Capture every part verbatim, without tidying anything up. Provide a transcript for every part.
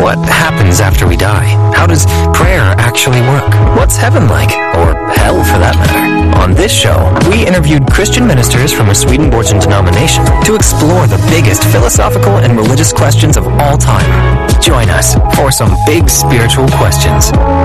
What happens after we die? How does prayer actually work? What's heaven like? Or hell, for that matter? On this show, we interviewed Christian ministers from a Swedenborgian denomination to explore the biggest philosophical and religious questions of all time. Join us for some big spiritual questions.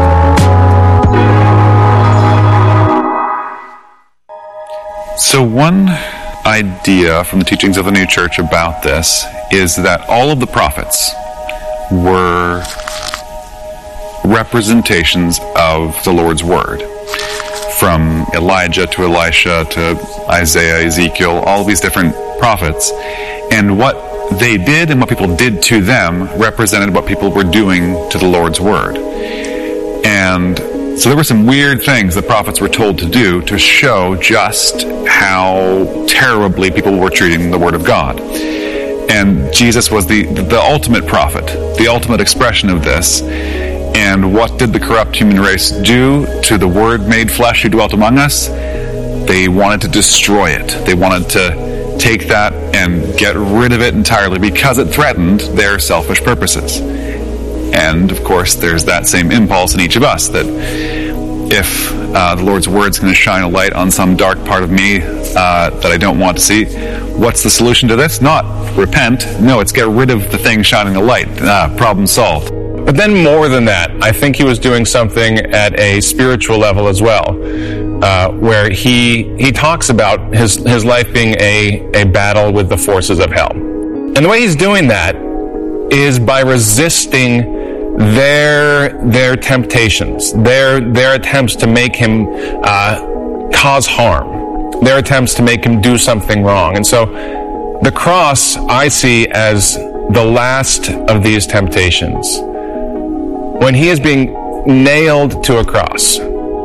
So one idea from the teachings of the New Church about this is that all of the prophets were representations of the Lord's Word. From Elijah to Elisha to Isaiah, Ezekiel, all these different prophets. And what they did and what people did to them represented what people were doing to the Lord's Word. And so there were some weird things the prophets were told to do to show just how terribly people were treating the Word of God. And Jesus was the, the ultimate prophet, the ultimate expression of this. And what did the corrupt human race do to the Word made flesh who dwelt among us? They wanted to destroy it. They wanted to take that and get rid of it entirely because it threatened their selfish purposes. And, of course, there's that same impulse in each of us that if uh, the Lord's Word's going to shine a light on some dark part of me uh, that I don't want to see, what's the solution to this? Not repent. No, it's get rid of the thing shining the light. Ah, problem solved. But then more than that, I think he was doing something at a spiritual level as well, uh, where he he talks about his, his life being a, a battle with the forces of hell. And the way he's doing that is by resisting their their temptations, their their attempts to make him uh, cause harm, their attempts to make him do something wrong. And so the cross I see as the last of these temptations. When he is being nailed to a cross,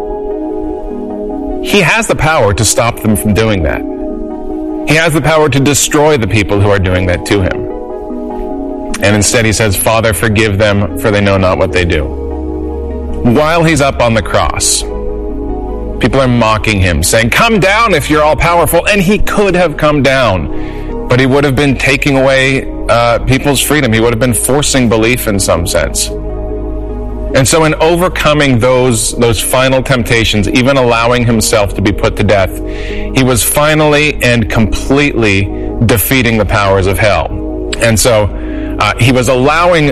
he has the power to stop them from doing that. He has the power to destroy the people who are doing that to him. And instead he says, Father, forgive them, for they know not what they do. While he's up on the cross, people are mocking him, saying, come down if you're all-powerful. And he could have come down, but he would have been taking away uh, people's freedom. He would have been forcing belief in some sense. And so in overcoming those those final temptations, even allowing himself to be put to death, he was finally and completely defeating the powers of hell. And so uh, he was allowing